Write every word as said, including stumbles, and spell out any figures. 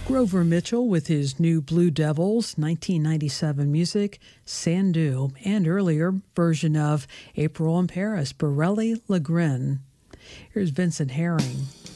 Grover Mitchell with his new Blue Devils nineteen ninety-seven music, Sandu, and earlier version of April in Paris, Borelli Lagrin. Here's Vincent Herring.